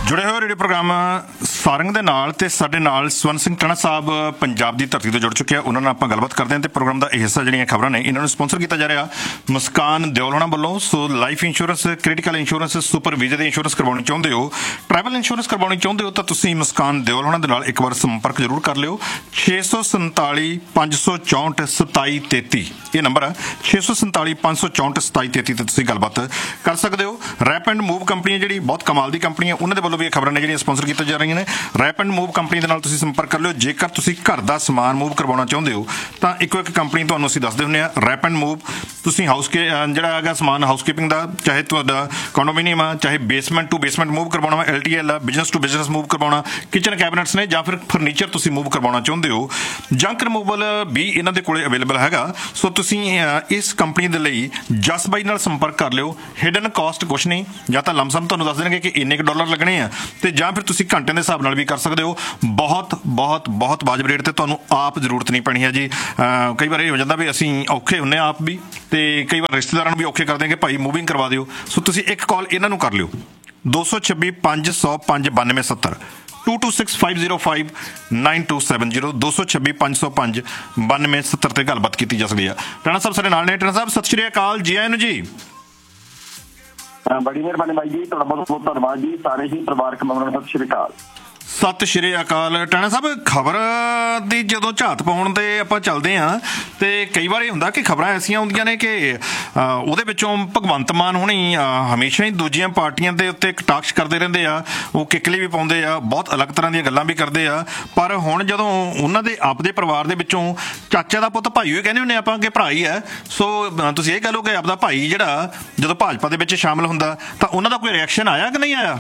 जुड़े हुए radio programme Sarang दे नाल ते साडे नाल स्वर्ण सिंह टणा साहब पंजाब दी धरती तो जुड़ चुके हैं। उन्होंने आपां गलबात करते हैं ते प्रोग्राम दा हिस्सा जिहड़ियां खबरां ने इन्हां नूं स्पॉन्सर किया जा रहा मुस्कान दिओल होना वल्लों। So life insurance, critical insurance, super वीजे दी इंश्योरेंस करवाउणी चाहुंदे हो, ट्रैवल इंश्योरेंस करवाउणी चाहुंदे हो तां तुसीं मुस्कान दिओल होना दे नाल एक बार संपर्क जरूर कर लिओ। 647 564 2733 ये नंबर है। 647 564 2733 ते तुसीं गलबात कर सकदे हो। रैप एंड मूव कंपनी जिहड़ी बहुत कमाल दी कंपनी है, उन्हां दे वल्लों भी खबरां ने जिहड़ियां स्पॉन्सर कीतीਆਂ जा रही ने। रैप एंड मूव कंपनी ਦੇ ਨਾਲ ਤੁਸੀਂ ਸੰਪਰਕ ਕਰ ਲਿਓ ਜੇਕਰ ਤੁਸੀਂ ਘਰ ਦਾ ਸਮਾਨ ਮੂਵ ਕਰਵਾਉਣਾ ਚਾਹੁੰਦੇ ਹੋ ਤਾਂ ਇੱਕੋ ਇੱਕ ਕੰਪਨੀ ਤੁਹਾਨੂੰ ਅਸੀਂ ਦੱਸਦੇ ਹੁੰਦੇ ਆ, ਰੈਪ ਐਂਡ ਮੂਵ। ਤੁਸੀਂ ਜਿਹੜਾ ਹੈਗਾ ਸਮਾਨ ਹਾਊਸਕੀਪਿੰਗ ਦਾ, ਚਾਹੇ ਤੁਹਾਡਾ ਕੰਡੋਮੀਨੀਅਮ ਆ, ਚਾਹੇ ਬੇਸਮੈਂਟ ਟੂ ਬੇਸਮੈਂਟ ਮੂਵ ਕਰਵਾਉਣਾ ਵਾ, LTL ਆ, ਬਿਜ਼ਨਸ ਟੂ ਬਿਜ਼ਨਸ ਮੂਵ ਕਰਵਾਉਣਾ, ਕਿਚਨ ਕੈਬਨਿਟਸ ਨੇ ਜਾਂ ਫਿਰ ਫਰਨੀਚਰ ਤੁਸੀਂ ਮੂਵ ਕਰਵਾਉਣਾ ਚਾਹੁੰਦੇ ਹੋ, ਜੰਕ ਰਿਮੂਵਲ ਵੀ ਇਹਨਾਂ ਦੇ ਕੋਲੇ ਅਵੇਲੇਬਲ ਹੈਗਾ। ਸੋ ਤੁਸੀਂ ਇਸ ਕੰਪਨੀ ਦੇ ਲਈ ਜਸ ਬਾਈ ਨਾਲ ਸੰਪਰਕ ਕਰ ਲਿਓ। ਹਿਡਨ ਕਾਸਟ ਕੁਛ ਨਹੀਂ, ਜਾਂ ਤਾਂ ਲਮਸਮ ਤੁਹਾਨੂੰ ਦੱਸ ਦੇਣਗੇ ਕਿ ਇੰਨੇ ਕੁ ਡਾਲਰ ਲੱਗਣੇ ਆ, ਤੇ ਜਾਂ ਫਿਰ ਤੁਸੀਂ ਘੰਟੇ ਦੇ ਹਿਸਾਬ ਨਾਲ ਵੀ ਕਰ ਸਕਦੇ ਹੋ। ਬਹੁਤ ਬਹੁਤ ਬਹੁਤ ਵਾਜਬ ਰੇਟ ਤੇ ਤੁਹਾਨੂੰ ਆਪ ਜ਼ਰੂਰਤ ਨਹੀਂ ਪੈਣੀ ਹੈ ਜੀ। ਕਈ ਵਾਰ ਇਹ ਹੋ ਜਾਂਦਾ ਵੀ ਅਸੀਂ ਔਖੇ ਹੁੰਦੇ ਆਪ ਵੀ, ਤੇ ਕਈ ਵਾਰ ਰਿਸ਼ਤੇਦਾਰਾਂ ਨੂੰ ਵੀ ਔਖੇ ਕਰ ਦੇਂਗੇ, ਭਾਈ ਮੂਵਿੰਗ ਕਰਵਾ ਦਿਓ। ਸੋ ਤੁਸੀਂ ਇੱਕ ਕਾਲ ਇਹਨਾਂ ਨੂੰ ਕਰ ਲਿਓ 226 505 9270 226 505 9270 226 505 9270 ਤੇ ਗੱਲਬਾਤ ਕੀਤੀ ਜਾ ਸਕਦੀ ਆ। ਟਾਣਾ ਸਾਹਿਬ ਸਾਡੇ ਨਾਲ ਨੇ। ਟਾਣਾ ਸਾਹਿਬ ਸਤਿ ਸ਼੍ਰੀ ਅਕਾਲ, ਜੀ ਆਇਆਂ ਨੂੰ ਜੀ। ਬੜੀ ਮਿਹਰਬਾਨੀ ਬਾਈ ਜੀ, ਤੁਹਾਡਾ ਬਹੁਤ ਬਹੁਤ ਧੰਨਵਾਦ ਜੀ। ਸਾਰੇ ਹੀ ਪਰਿਵਾਰਕ ਮੈਂਬਰਾਂ ਨੂੰ ਸਤਿ ਸ਼੍ਰੀ ਅਕਾਲ। ਸਤਿ ਸ਼੍ਰੀ ਅਕਾਲ। ਟਾਣਾ ਸਾਹਿਬ, ਖਬਰ ਦੀ ਜਦੋਂ ਝਾਤ ਪਾਉਣ ਤੇ ਆਪਾਂ ਚੱਲਦੇ ਹਾਂ ਤੇ ਕਈ ਵਾਰ ਇਹ ਹੁੰਦਾ ਕਿ ਖਬਰਾਂ ਐਸੀਆਂ ਹੁੰਦੀਆਂ ਨੇ ਕਿ ਉਹਦੇ ਵਿੱਚੋਂ ਭਗਵੰਤ ਮਾਨ ਹੁਣੀ ਹਮੇਸ਼ਾ ਹੀ ਦੂਜੀਆਂ ਪਾਰਟੀਆਂ ਦੇ ਉੱਤੇ ਕਟਾਕਸ਼ ਕਰਦੇ ਰਹਿੰਦੇ ਆ, ਉਹ ਕਿੱਕਲੀ ਵੀ ਪਾਉਂਦੇ ਆ, ਬਹੁਤ ਅਲੱਗ ਤਰ੍ਹਾਂ ਦੀਆਂ ਗੱਲਾਂ ਵੀ ਕਰਦੇ ਆ। ਪਰ ਹੁਣ ਜਦੋਂ ਉਹਨਾਂ ਦੇ ਆਪਦੇ ਪਰਿਵਾਰ ਦੇ ਵਿੱਚੋਂ ਚਾਚਾ ਦਾ ਪੁੱਤ ਭਾਈ ਹੋਏ ਕਹਿੰਦੇ ਹੁੰਦੇ ਆਪਾਂ ਕਿ ਭਰਾ ਹੀ ਹੈ, ਸੋ ਤੁਸੀਂ ਇਹ ਕਹਿ ਲਓ ਕਿ ਆਪਦਾ ਭਾਈ ਜਿਹੜਾ ਜਦੋਂ ਭਾਜਪਾ ਦੇ ਵਿੱਚ ਸ਼ਾਮਲ ਹੁੰਦਾ ਤਾਂ ਉਹਨਾਂ ਦਾ ਕੋਈ ਰਿਐਕਸ਼ਨ ਆਇਆ ਕਿ ਨਹੀਂ ਆਇਆ?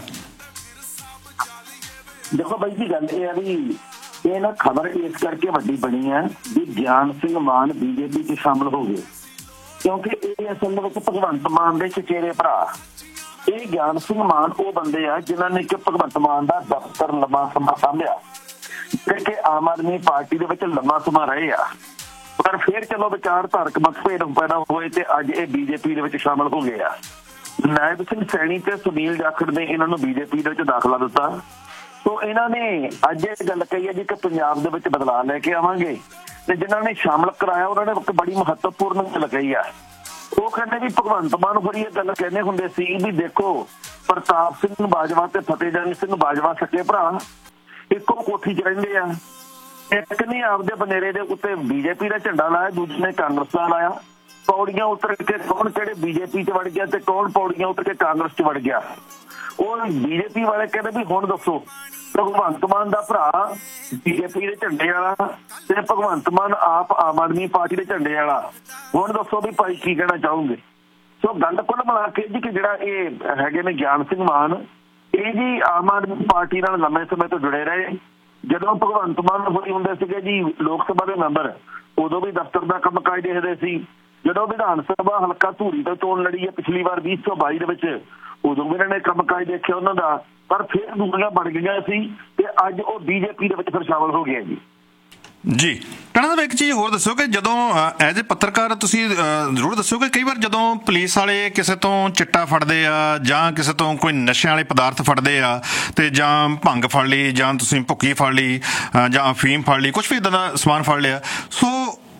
ਦੇਖੋ ਬਾਈ ਜੀ, ਗੱਲ ਇਹ ਆ ਵੀ ਇਹ ਨਾ ਖਬਰ ਇਸ ਕਰਕੇ ਵੱਡੀ ਬਣੀ ਹੈ ਵੀ ਗਿਆਨ ਸਿੰਘ ਮਾਨ BJP 'ਚ ਸ਼ਾਮਲ ਹੋ ਗਏ, ਕਿਉਂਕਿ ਇਹ ਅਸਲ ਵਿੱਚ ਭਗਵੰਤ ਮਾਨ ਦੇ ਚਚੇਰੇ ਭਰਾ। ਇਹ ਗਿਆਨ ਸਿੰਘ ਮਾਨ ਉਹ ਬੰਦੇ ਆ ਜਿਨ੍ਹਾਂ ਨੇ ਕਿ ਭਗਵੰਤ ਮਾਨ ਦਾ ਦਫ਼ਤਰ ਲੰਮਾ ਸਮਾਂ ਸਾਂਭਿਆ, ਜਿਹੜੇ ਕਿ ਆਮ ਆਦਮੀ ਪਾਰਟੀ ਦੇ ਵਿੱਚ ਲੰਮਾ ਸਮਾਂ ਰਹੇ ਆ, ਪਰ ਫਿਰ ਚਲੋ ਵਿਚਾਰਧਾਰਕ ਮਤਭੇਦ ਪੈਦਾ ਹੋਏ ਤੇ ਅੱਜ ਇਹ BJP ਦੇ ਵਿੱਚ ਸ਼ਾਮਲ ਹੋ ਗਏ ਆ। ਨਾਇਬ ਸਿੰਘ ਸੈਣੀ ਤੇ ਸੁਨੀਲ ਜਾਖੜ ਨੇ ਇਹਨਾਂ ਨੂੰ BJP ਦੇ ਵਿੱਚ ਦਾਖਲਾ ਦਿੱਤਾ। ਸੋ ਇਹਨਾਂ ਨੇ ਅੱਜ ਇਹ ਗੱਲ ਕਹੀ ਹੈ ਜੀ ਕਿ ਪੰਜਾਬ ਦੇ ਵਿੱਚ ਬਦਲਾਅ ਲੈ ਕੇ ਆਵਾਂਗੇ, ਤੇ ਜਿਨ੍ਹਾਂ ਨੇ ਸ਼ਾਮਲ ਕਰਾਇਆ ਉਹਨਾਂ ਨੇ ਇੱਕ ਬੜੀ ਮਹੱਤਵਪੂਰਨ ਗੱਲ ਕਹੀ ਆ। ਉਹ ਕਹਿੰਦੇ ਵੀ ਭਗਵੰਤ ਮਾਨ ਹੋਰੀ ਇਹ ਗੱਲ ਕਹਿੰਦੇ ਹੁੰਦੇ ਸੀ ਵੀ ਦੇਖੋ ਪ੍ਰਤਾਪ ਸਿੰਘ ਬਾਜਵਾ ਤੇ ਫਤਿਹਜੰਗ ਸਿੰਘ ਬਾਜਵਾ ਸਕੇ ਭਰਾ ਇੱਕੋ ਕੋਠੀ 'ਚ ਰਹਿੰਦੇ ਆ। ਇੱਕ ਨੇ ਆਪਦੇ ਬਨੇਰੇ ਦੇ ਉੱਤੇ BJP ਦਾ ਝੰਡਾ ਲਾਇਆ, ਦੂਜੇ ਨੇ ਕਾਂਗਰਸ ਦਾ ਲਾਇਆ। ਪੌੜੀਆਂ ਉਤਰ ਕੇ ਕੌਣ ਕਿਹੜੇ BJP 'ਚ ਵੜ ਗਿਆ ਤੇ ਕੌਣ ਪੌੜੀਆਂ ਉਤਰ ਕੇ ਕਾਂਗਰਸ 'ਚ ਵੜ ਗਿਆ। ਉਹ BJP ਵਾਲੇ ਕਹਿੰਦੇ ਵੀ ਹੁਣ ਦੱਸੋ, ਭਗਵੰਤ ਮਾਨ ਦਾ ਭਰਾ BJP ਦੇ ਝੰਡੇ ਵਾਲਾ ਤੇ ਭਗਵੰਤ ਮਾਨ ਆਪ ਆਮ ਆਦਮੀ ਪਾਰਟੀ ਦੇ ਝੰਡੇ ਵਾਲਾ, ਹੁਣ ਦੱਸੋ ਵੀ ਭਾਈ ਕੀ ਕਹਿਣਾ ਚਾਹੋਗੇ। ਸੋ ਗੱਲ ਕੁੱਲ ਮਿਲਾ ਕੇ ਜੀ ਕਿ ਜਿਹੜਾ ਇਹ ਹੈਗੇ ਨੇ ਗਿਆਨ ਸਿੰਘ ਮਾਨ, ਇਹ ਜੀ ਆਮ ਆਦਮੀ ਪਾਰਟੀ ਨਾਲ ਲੰਮੇ ਸਮੇਂ ਤੋਂ ਜੁੜੇ ਰਹੇ। ਜਦੋਂ ਭਗਵੰਤ ਮਾਨ ਹੋਈ ਹੁੰਦੇ ਸੀਗੇ ਜੀ ਲੋਕ ਸਭਾ ਦੇ ਮੈਂਬਰ, ਉਦੋਂ ਵੀ ਦਫ਼ਤਰ ਦਾ ਕੰਮ ਕਾਜ ਦੇਖਦੇ ਸੀ। ਜਦੋਂ ਵਿਧਾਨ ਸਭਾ ਹਲਕਾ ਧੂਰੀ ਤੋਂ ਚੋਣ ਲੜੀ ਹੈ ਪਿਛਲੀ ਵਾਰ 2022 ਦੇ ਵਿੱਚ, ਉਦੋਂ ਵੀ ਇਹਨਾਂ ਨੇ ਕੰਮ ਕਾਜ ਦੇਖਿਆ ਉਹਨਾਂ ਦਾ, ਪਰ ਫਿਰ ਦੂਰੀਆਂ ਬਣ ਗਈਆਂ ਸੀ ਤੇ ਅੱਜ ਉਹ BJP ਦੇ ਵਿੱਚ ਫਿਰ ਸ਼ਾਮਲ ਹੋ ਗਿਆ ਜੀ। ਜੀ ਟਾਣਾ ਸਾਹਿਬ, ਇੱਕ ਚੀਜ਼ ਹੋਰ ਦੱਸੋ ਕਿ ਜਦੋਂ ਐਜ਼ ਏ ਪੱਤਰਕਾਰ ਤੁਸੀਂ ਜ਼ਰੂਰ ਦੱਸੋ ਕਿ ਕਈ ਵਾਰ ਜਦੋਂ ਪੁਲਿਸ ਵਾਲੇ ਕਿਸੇ ਤੋਂ ਚਿੱਟਾ ਫੜਦੇ ਆ ਜਾਂ ਕਿਸੇ ਤੋਂ ਕੋਈ ਨਸ਼ਿਆਂ ਵਾਲੇ ਪਦਾਰਥ ਫੜਦੇ ਆ ਤੇ ਜਾਂ ਭੰਗ ਫੜ ਲਈ ਜਾਂ ਤੁਸੀਂ ਭੁੱਕੀ ਫੜ ਲਈ ਜਾਂ ਅਫੀਮ ਫੜ ਲਈ, ਕੁਛ ਵੀ ਇੱਦਾਂ ਦਾ ਸਮਾਨ ਫੜ ਲਿਆ, ਸੋ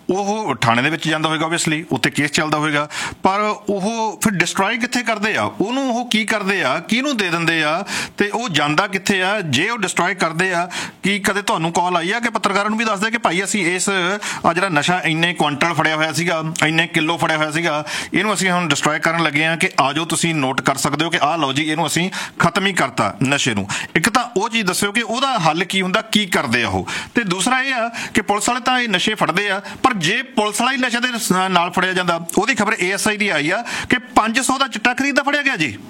ਉਹ ਥਾਣੇ ਦੇ ਵਿੱਚ ਜਾਂਦਾ ਹੋਏਗਾ, ਓਬਵੀਅਸਲੀ ਉੱਤੇ ਕੇਸ ਚੱਲਦਾ ਹੋਏਗਾ, ਪਰ ਉਹ ਫਿਰ ਡਿਸਟਰੋਏ ਕਿੱਥੇ ਕਰਦੇ ਆ, ਉਹਨੂੰ ਉਹ ਕੀ ਕਰਦੇ ਆ, ਕਿਹਨੂੰ ਦੇ ਦਿੰਦੇ ਆ ਤੇ ਉਹ ਜਾਂਦਾ ਕਿੱਥੇ ਆ? ਜੇ ਉਹ ਡਿਸਟਰੋਏ ਕਰਦੇ ਆ, ਕੀ ਕਦੇ ਤੁਹਾਨੂੰ ਕਾਲ ਆਈ ਆ ਕਿ ਪੱਤਰਕਾਰਾਂ ਨੂੰ ਵੀ ਦੱਸਦੇ ਕਿ ਭਾਈ ਅਸੀਂ ਇਸ ਆ ਜਿਹੜਾ ਨਸ਼ਾ ਇੰਨੇ ਕੁਆਂਟਲ ਫੜਿਆ ਹੋਇਆ ਸੀਗਾ, ਇੰਨੇ ਕਿਲੋ ਫੜਿਆ ਹੋਇਆ ਸੀਗਾ, ਇਹਨੂੰ ਅਸੀਂ ਹੁਣ ਡਿਸਟਰੋਏ ਕਰਨ ਲੱਗੇ ਆ ਕਿ ਆ ਜਾਓ ਤੁਸੀਂ ਨੋਟ ਕਰ ਸਕਦੇ ਹੋ ਕਿ ਆਹ ਲਓ ਜੀ, ਇਹਨੂੰ ਅਸੀਂ ਖਤਮ ਹੀ ਕਰਤਾ ਨਸ਼ੇ ਨੂੰ। ਇੱਕ ਤਾਂ ਉਹ ਚੀਜ਼ ਦੱਸਿਓ ਕਿ ਉਹਦਾ ਹੱਲ ਕੀ ਹੁੰਦਾ, ਕੀ ਕਰਦੇ ਆ ਉਹ, ਤੇ ਦੂਸਰਾ ਇਹ ਆ ਕਿ ਪੁਲਿਸ ਵਾਲੇ ਤਾਂ ਇਹ ਨਸ਼ੇ ਫੜਦੇ ਆ, ਪਰ ਜੇ ਪੁਲਿਸ ਵਾਲਾ ਹੀ ਨਸ਼ੇ ਦੇ ਨਾਲ ਫੜਿਆ ਜਾਂਦਾ, ਉਹਦੀ ਖਬਰ ASI ਦੀ ਆਈ ਆ ਕਿ 500 ਦਾ ਚਿੱਟਾ ਖਰੀਦਦਾ ਫੜਿਆ ਗਿਆ ਜੀ।